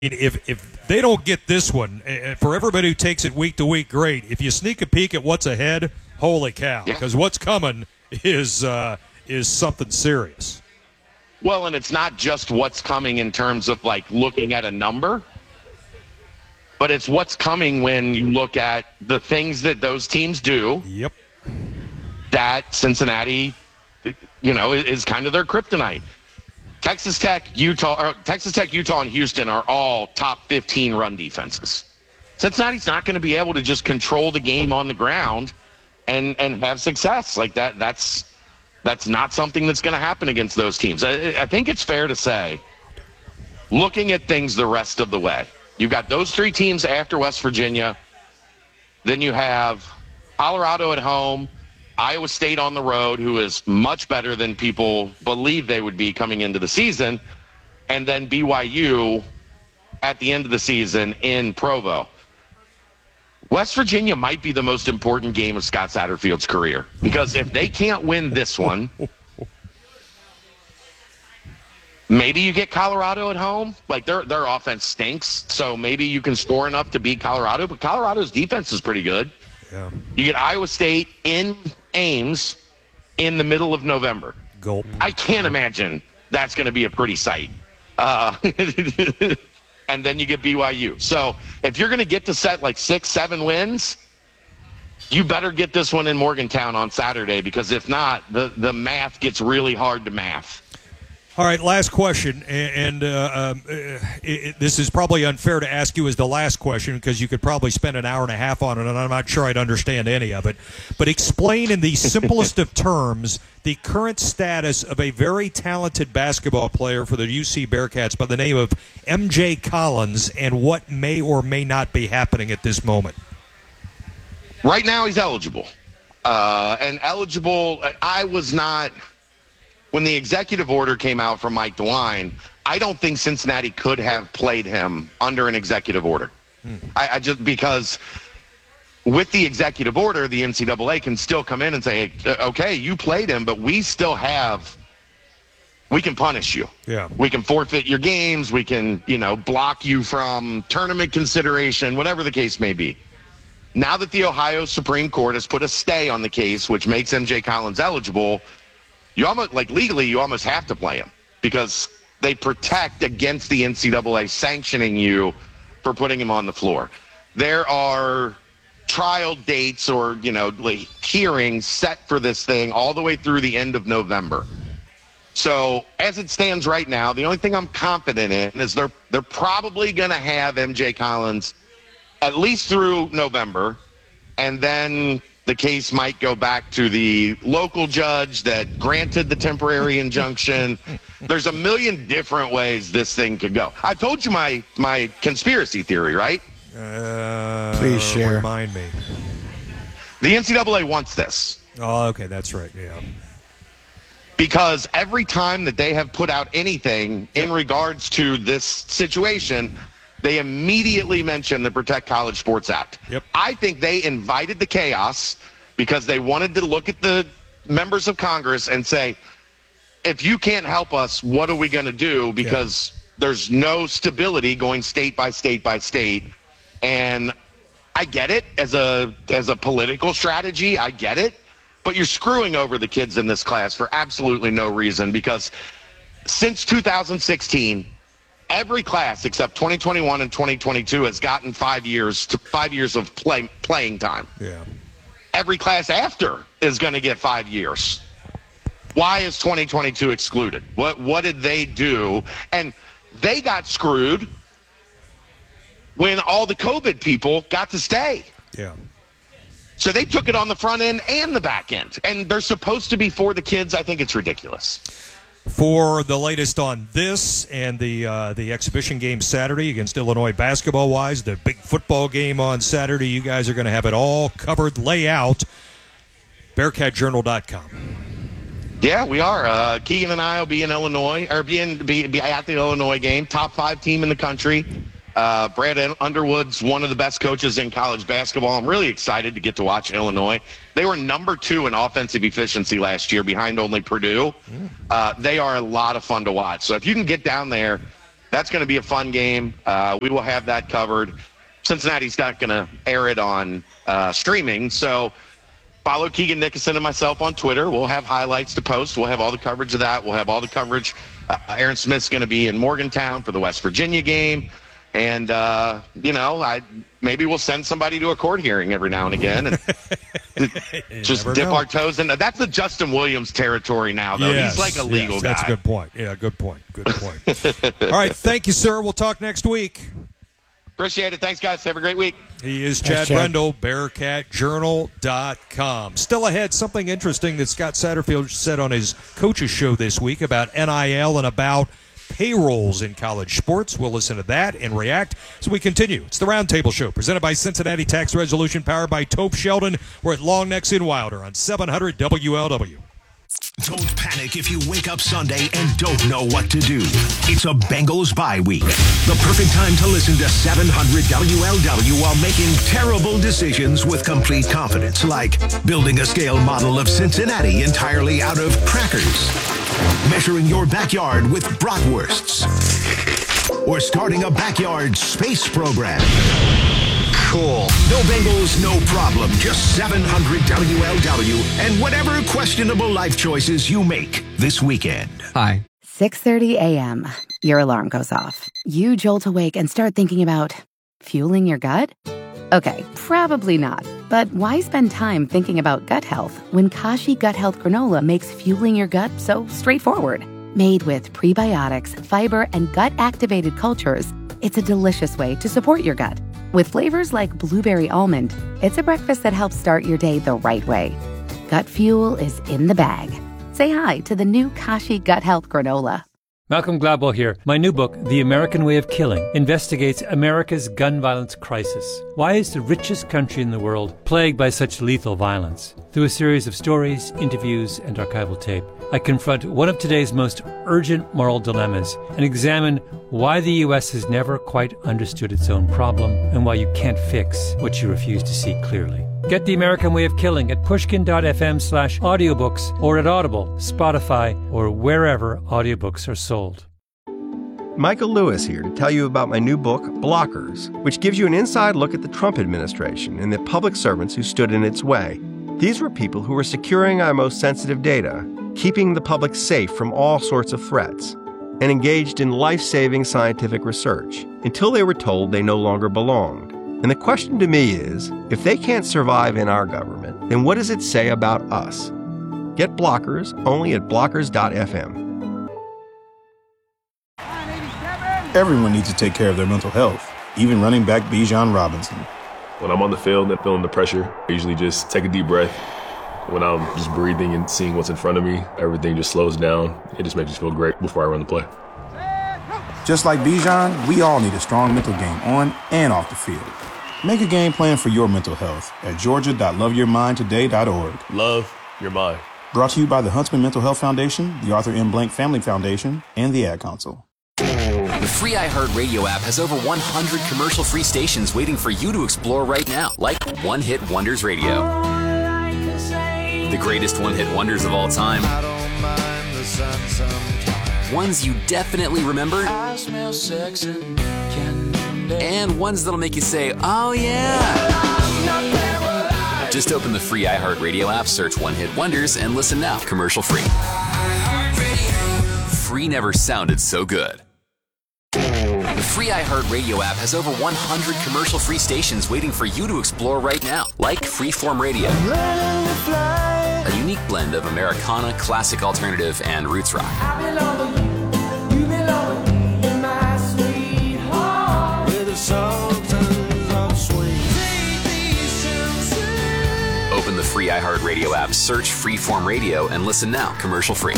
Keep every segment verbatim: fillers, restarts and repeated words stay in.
if if they don't get this one, uh, for everybody who takes it week to week, great. If you sneak a peek at what's ahead, holy cow! Because yeah. what's coming is uh, is something serious. Well, and it's not just what's coming in terms of like looking at a number, but it's what's coming when you look at the things that those teams do. Yep. That Cincinnati, you know, is kind of their kryptonite. Texas Tech, Utah, or Texas Tech, Utah, and Houston are all top fifteen run defenses. Cincinnati's not going to be able to just control the game on the ground and and have success like that. That's that's not something that's going to happen against those teams. I, I think it's fair to say, looking at things the rest of the way, you've got those three teams after West Virginia. Then you have Colorado at home, Iowa State on the road, who is much better than people believe they would be coming into the season, and then B Y U at the end of the season in Provo. West Virginia might be the most important game of Scott Satterfield's career, because if they can't win this one, maybe you get Colorado at home. Like, their their offense stinks, so maybe you can score enough to beat Colorado, but Colorado's defense is pretty good. Yeah. You get Iowa State in Ames in the middle of November. Gulp. I can't imagine that's going to be a pretty sight. Uh, and then you get B Y U. So if you're going to get to set like six, seven wins, you better get this one in Morgantown on Saturday, because if not, the, the math gets really hard to math. All right, last question, and uh, um, it, it, this is probably unfair to ask you as the last question, because you could probably spend an hour and a half on it, and I'm not sure I'd understand any of it. But explain in the simplest of terms the current status of a very talented basketball player for the U C Bearcats by the name of M J Collins, and what may or may not be happening at this moment. Right now he's eligible. Uh, and eligible, I was not... When the executive order came out from Mike DeWine, I don't think Cincinnati could have played him under an executive order. Hmm. I, I just because with the executive order, the N C double A can still come in and say, hey, okay, you played him, but we still have, we can punish you. Yeah. We can forfeit your games. We can, you know, block you from tournament consideration, whatever the case may be. Now that the Ohio Supreme Court has put a stay on the case, which makes M J Collins eligible, you almost, like legally, you almost have to play him, because they protect against the N C double A sanctioning you for putting him on the floor. There are trial dates or, you know, like hearings set for this thing all the way through the end of November. So as it stands right now, the only thing I'm confident in is they're they're probably going to have M J Collins at least through November, and then the case might go back to the local judge that granted the temporary injunction. There's a million different ways this thing could go. I told you my, my conspiracy theory, right? Uh, Please share. Remind me. The N C double A wants this. Oh, okay, that's right, yeah. Because every time that they have put out anything in regards to this situation, they immediately mention the Protect College Sports Act. Yep. I think they invited the chaos because they wanted to look at the members of Congress and say, if you can't help us, what are we going to do? Because yep. there's no stability going state by state by state. And I get it as a as a political strategy. I get it. But you're screwing over the kids in this class for absolutely no reason, because since two thousand sixteen, every class except twenty twenty-one and twenty twenty-two has gotten five years to five years of play, playing time. Yeah. Every class after is going to get five years. Why is twenty twenty-two excluded? What what did they do? And they got screwed when all the COVID people got to stay. Yeah. So they took it on the front end and the back end. And they're supposed to be for the kids. I think it's ridiculous. For the latest on this and the uh, the exhibition game Saturday against Illinois basketball-wise, the big football game on Saturday, you guys are going to have it all covered, lay out, bearcat journal dot com. Yeah, we are. Uh, Keegan and I will be in Illinois, or be, in, be, be at the Illinois game. Top five team in the country. Uh, Brad Underwood's one of the best coaches in college basketball. I'm really excited to get to watch Illinois. They were number two in offensive efficiency last year, behind only Purdue. Uh, they are a lot of fun to watch. So if you can get down there that's going to be a fun game. Uh, we will have that covered. Cincinnati's not going to air it on uh, streaming, so follow Keegan Nickerson and myself on Twitter. We'll have highlights to post. We'll have all the coverage of that. We'll have all the coverage. Uh, Aaron Smith's going to be in Morgantown for the West Virginia game. And, uh, you know, I maybe we'll send somebody to a court hearing every now and again and just dip know. our toes in. That's the Justin Williams territory now, though. Yes, He's like a legal yes, guy. That's a good point. Yeah, good point. Good point. All right. Thank you, sir. We'll talk next week. Appreciate it. Thanks, guys. Have a great week. He is Chad, Chad Brendel, Bearcat Journal dot com. Still ahead, something interesting that Scott Satterfield said on his coach's show this week about N I L and about payrolls in college sports. We'll listen to that and react as we continue. It's the Roundtable Show, presented by Cincinnati Tax Resolution, powered by Tope Sheldon. We're at Long Necks in Wilder on seven hundred W L W. Don't panic if you wake up Sunday and don't know what to do. It's a Bengals bye week. The perfect time to listen to seven hundred W L W while making terrible decisions with complete confidence, like building a scale model of Cincinnati entirely out of crackers, measuring your backyard with bratwursts, or starting a backyard space program. Cool. No Bengals, no problem. Just seven hundred W L W and whatever questionable life choices you make this weekend. Hi. six thirty a.m. Your alarm goes off. You jolt awake and start thinking about fueling your gut? Okay, probably not. But why spend time thinking about gut health when Kashi Gut Health Granola makes fueling your gut so straightforward? Made with prebiotics, fiber, and gut-activated cultures, it's a delicious way to support your gut. With flavors like blueberry almond, it's a breakfast that helps start your day the right way. Gut fuel is in the bag. Say hi to the new Kashi Gut Health Granola. Malcolm Gladwell here. My new book, The American Way of Killing, investigates America's gun violence crisis. Why is the richest country in the world plagued by such lethal violence? Through a series of stories, interviews, and archival tape, I confront one of today's most urgent moral dilemmas and examine why the U S has never quite understood its own problem and why you can't fix what you refuse to see clearly. Get The American Way of Killing at pushkin.fm slash audiobooks or at Audible, Spotify, or wherever audiobooks are sold. Michael Lewis here to tell you about my new book, Blockers, which gives you an inside look at the Trump administration and the public servants who stood in its way. These were people who were securing our most sensitive data, keeping the public safe from all sorts of threats, and engaged in life-saving scientific research until they were told they no longer belonged. And the question to me is, if they can't survive in our government, then what does it say about us? Get Blockers only at blockers dot f m. Everyone needs to take care of their mental health, even running back Bijan Robinson. When I'm on the field and feeling the pressure, I usually just take a deep breath. When I'm just breathing and seeing what's in front of me, everything just slows down. It just makes me feel great before I run the play. Just like Bijan, we all need a strong mental game on and off the field. Make a game plan for your mental health at georgia dot love your mind today dot org. Love your mind. Brought to you by the Huntsman Mental Health Foundation, the Arthur M. Blank Family Foundation, and the Ad Council. The free iHeartRadio app has over one hundred commercial-free stations waiting for you to explore right now, like One Hit Wonders Radio. The greatest one-hit wonders of all time. Ones you definitely remember. I smell sex and candy. And ones that'll make you say, oh yeah. Just open the free iHeartRadio app, search One Hit Wonders, and listen now, commercial-free. Free never sounded so good. The free iHeartRadio app has over one hundred commercial-free stations waiting for you to explore right now, like Freeform Radio. A unique blend of Americana, classic alternative, and roots rock. Open the free iHeartRadio app, search Freeform Radio, and listen now, commercial-free.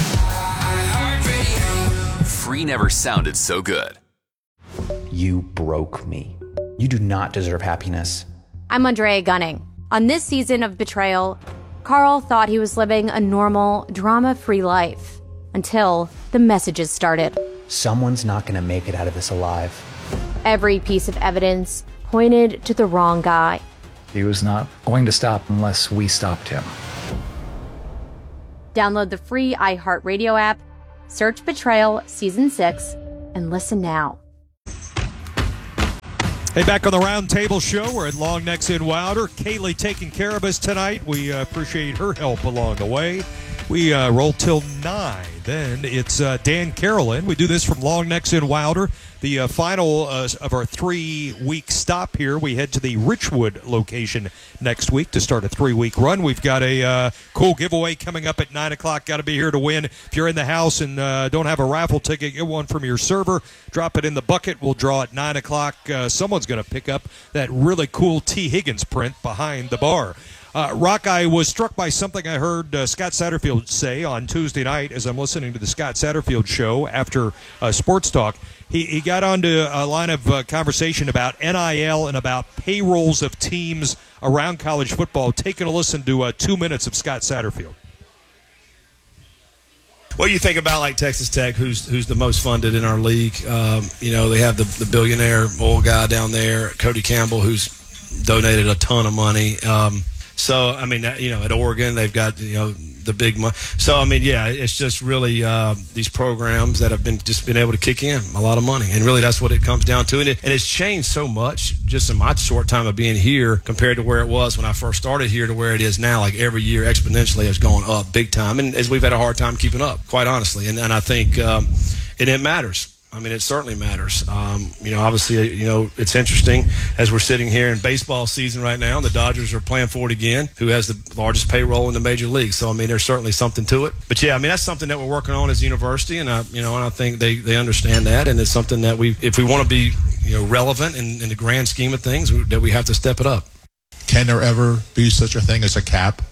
Free never sounded so good. You broke me. You do not deserve happiness. I'm Andrea Gunning. On this season of Betrayal, Carl thought he was living a normal, drama-free life until the messages started. Someone's not going to make it out of this alive. Every piece of evidence pointed to the wrong guy. He was not going to stop unless we stopped him. Download the free iHeartRadio app, search Betrayal Season six, and listen now. Hey, back on the Round Table Show. We're at Long Necks in Wilder. Kaylee taking care of us tonight. We uh, appreciate her help along the way. We uh, roll till nine. Then it's uh, Dan Carolyn. We do this from Long Necks in Wilder. The uh, final uh, of our three-week stop here. We head to the Richwood location next week to start a three-week run. We've got a uh, cool giveaway coming up at nine o'clock. Got to be here to win. If you're in the house and uh, don't have a raffle ticket, get one from your server. Drop it in the bucket. We'll draw at nine o'clock. Uh, someone's going to pick up that really cool T. Higgins print behind the bar. Uh, Rock, I was struck by something I heard uh, Scott Satterfield say on Tuesday night as I'm listening to the Scott Satterfield show after uh, Sports Talk. He, he got onto a line of uh, conversation about N I L and about payrolls of teams around college football. Taking a listen to uh, two minutes of Scott Satterfield. What do you think about like Texas Tech, who's who's the most funded in our league? Um, you know, they have the, the billionaire oil guy down there, Cody Campbell, who's donated a ton of money. Um, So, I mean, you know, at Oregon, they've got, you know, the big money. So, I mean, yeah, it's just really uh, these programs that have been just been able to kick in a lot of money. And really that's what it comes down to. And, it, and it's changed so much just in my short time of being here compared to where it was when I first started here to where it is now. Like every year exponentially has gone up big time. And as we've had a hard time keeping up, quite honestly. And, and I think um, and it matters. I mean, it certainly matters. Um, you know, obviously, you know, it's interesting as we're sitting here in baseball season right now. The Dodgers are playing for it again, who has the largest payroll in the major league. So, I mean, there's certainly something to it. But, yeah, I mean, that's something that we're working on as a university, and, I, you know, and I think they, they understand that. And it's something that we, if we want to be, you know, relevant in, in the grand scheme of things, that we have to step it up. Can there ever be such a thing as a cap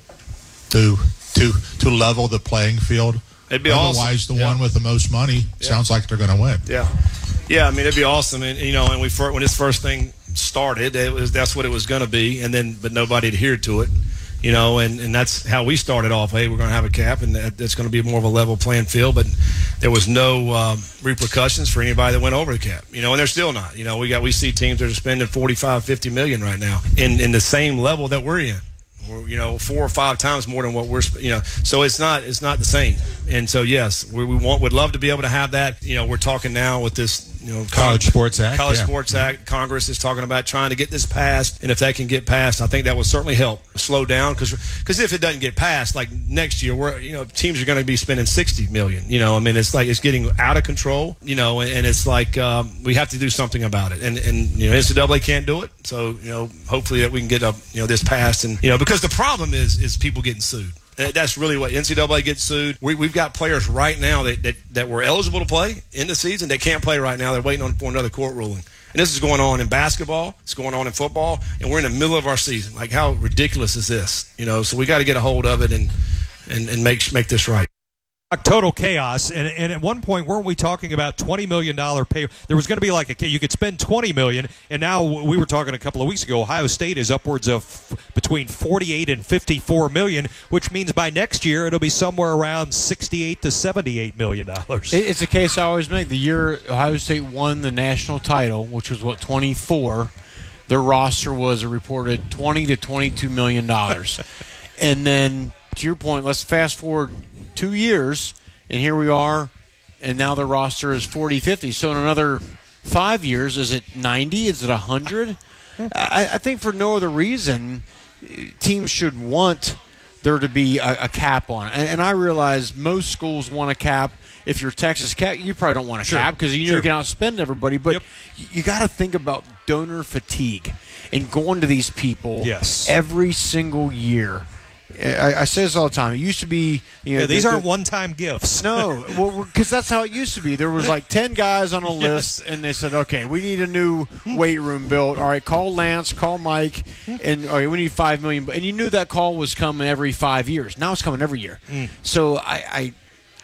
to to to level the playing field? It'd be Otherwise, awesome. the yeah. one with the most money yeah. sounds like they're going to win. Yeah, yeah. I mean, it'd be awesome, and you know, and we first, when this first thing started, it was that's what it was going to be, and then but nobody adhered to it, you know, and, and that's how we started off. Hey, we're going to have a cap, and that, that's going to be more of a level playing field, but there was no um, repercussions for anybody that went over the cap, you know, and they're still not. You know, we got we see teams that are spending forty-five, fifty million right now in in the same level that we're in. We're, you know, four or five times more than what we're, you know, so it's not, it's not the same. And so, yes, we, we want, would love to be able to have that. You know, we're talking now with this, you know, College Sports Act. College yeah. Sports Act. Congress is talking about trying to get this passed. And if that can get passed, I think that would certainly help slow down. Because because if it doesn't get passed, like next year, we're, you know, teams are going to be spending sixty million dollars. You know, I mean, it's like it's getting out of control, you know, and, and it's like um, we have to do something about it. And, and, you know, N C double A can't do it. So, you know, hopefully that we can get, a, you know, this passed. And, you know, because the problem is, is people getting sued. That's really what N C double A gets sued. We, we've got players right now that, that, that were eligible to play in the season. They can't play right now. They're waiting on for another court ruling. And this is going on in basketball. It's going on in football. And we're in the middle of our season. Like, how ridiculous is this? You know, so we got to get a hold of it and, and, and make make this right. Total chaos, and, and at one point, weren't we talking about twenty million dollars pay? There was going to be like a, you could spend twenty million dollars, and now we were talking a couple of weeks ago, Ohio State is upwards of f- between forty-eight and fifty-four million dollars, which means by next year, it'll be somewhere around sixty-eight to seventy-eight million dollars. It's a case I always make. The year Ohio State won the national title, which was, what, twenty-four, their roster was a reported twenty to twenty-two million dollars. And then, to your point, let's fast forward two years, and here we are, and now the roster is forty, fifty. So in another five years, is it ninety? Is it one hundred? I, I think for no other reason, teams should want there to be a, a cap on it. And, and I realize most schools want a cap. If you're Texas Cap, you probably don't want a sure. cap because you know sure. you can outspend everybody. But yep. you, you got to think about donor fatigue and going to these people yes. every single year. I, I say this all the time. It used to be, you know, yeah, these the, aren't the, one-time gifts. No, well, because that's how it used to be. There was like ten guys on a list, yes. and they said, "Okay, we need a new weight room built. All right, call Lance, call Mike, and all right, we need five million." And you knew that call was coming every five years. Now it's coming every year. Mm. So I, I,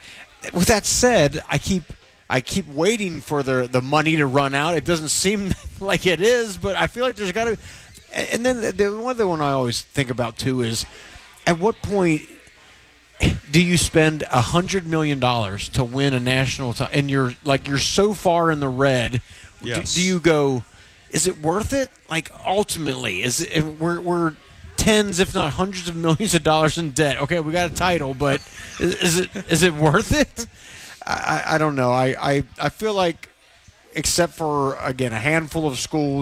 with that said, I keep. I keep waiting for the the money to run out. It doesn't seem like it is, but I feel like there's got to. And then the, the one other one I always think about too is, at what point do you spend a hundred million dollars to win a national title, and you're like you're so far in the red? Yes. Do, do you go? Is it worth it? Like ultimately, is it, we're we're tens, if not hundreds of millions of dollars in debt. Okay, we got a title, but is, is it is it worth it? I, I don't know. I, I, I feel like, except for, again, a handful of schools